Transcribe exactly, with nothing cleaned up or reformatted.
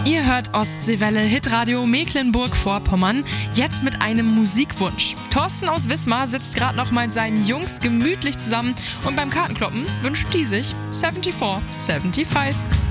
Ihr hört Ostseewelle Hitradio Mecklenburg-Vorpommern, jetzt mit einem Musikwunsch. Thorsten aus Wismar sitzt gerade noch mit seinen Jungs gemütlich zusammen und beim Kartenkloppen wünscht die sich vierundsiebzig fünfundsiebzig.